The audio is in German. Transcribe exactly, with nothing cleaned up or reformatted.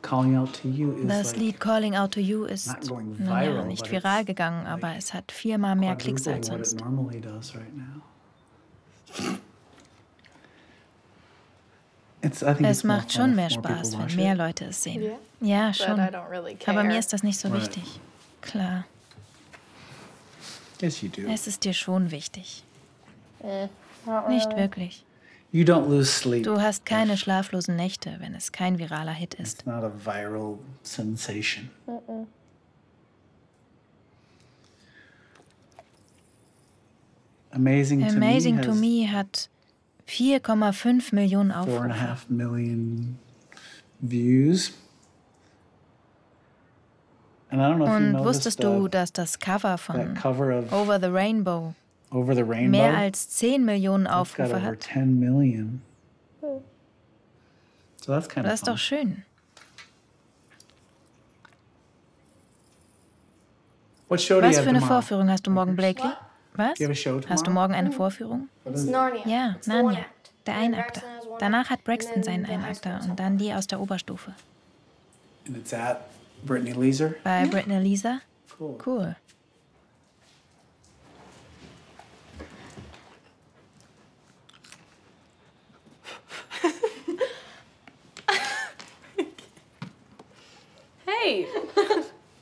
Calling Out to You is Das like Lied Calling Out to You ist, not going naja, viral, nicht but viral it's gegangen, aber like es hat viermal mehr Klicks quadrupling als what it sonst. normally does right now. It's, I think Es it's more macht fun schon if mehr more people Spaß, wenn watch mehr it. Leute es sehen. Yeah. Ja, But schon. I don't really Aber mir care. ist das nicht so Right. wichtig. Klar, Yes, you do. es ist dir schon wichtig. Eh, not Nicht really. wirklich. You don't lose sleep. Du hast keine if schlaflosen Nächte, wenn es kein viraler Hit ist. It's not a viral sensation. Mm-mm. Amazing, Amazing to to Me Me hat vier Komma fünf Millionen has four and a Aufrufe. half million views. And I don't know if you Und noticed wusstest du, uh, dass das Cover that von cover of Over the Rainbow Over the Rainbow. mehr als zehn Millionen It's got Aufrufe over hat? ten million. So that's kind Das of ist fun. doch schön. What show do you Was have für eine tomorrow? Vorführung hast du morgen, Blakely? Was? Do you have a show Hast du tomorrow? morgen eine Vorführung? It's Narnia. Ja, It's the one Narnia, act. der And then Einakter. Braxton has one Danach act, hat and Braxton then seinen the high Einakter school has und dann die aus der Oberstufe. And it's at Brittany Leeser. Bei Brittany Lisa? Cool. Cool. Hey,